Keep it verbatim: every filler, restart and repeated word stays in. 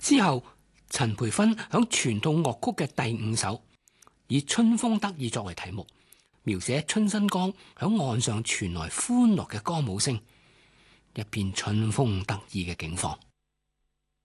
之後，陳培勳響傳統樂曲嘅第五首，以春風得意作為題目，描寫春新江響岸上傳來歡樂嘅歌舞聲，一片春風得意嘅景況。